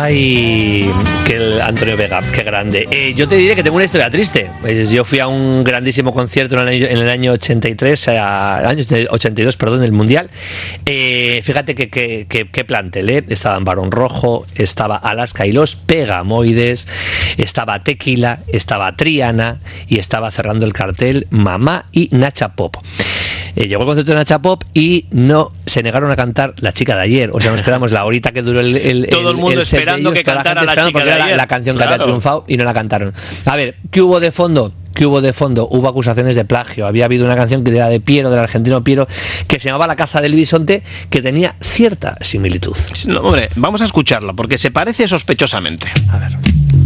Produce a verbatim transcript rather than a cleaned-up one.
Ay, que el Antonio Vega, qué grande. Eh, yo te diré que tengo una historia triste. Pues yo fui a un grandísimo concierto en el año, en el año ochenta y tres, a, año ochenta y dos, perdón, el Mundial. Eh, fíjate que, que, que, que plantel, ¿eh? Estaban Barón Rojo, estaba Alaska y los Pegamoides, estaba Tequila, estaba Triana y estaba cerrando el cartel Mamá y Nacha Pop. Eh, llegó el concierto de Nacha Pop y no se negaron a cantar La chica de ayer. O sea, nos quedamos la horita que duró el, el todo el, el mundo el esperando ellos, que cantara La, la chica de ayer. La, la canción claro. que había triunfado y no la cantaron. A ver, ¿qué hubo de fondo? ¿Qué hubo de fondo? Hubo acusaciones de plagio. Había habido una canción que era de Piero, del argentino Piero, que se llamaba La caza del bisonte, que tenía cierta similitud. No, hombre, vamos a escucharla porque se parece sospechosamente. A ver.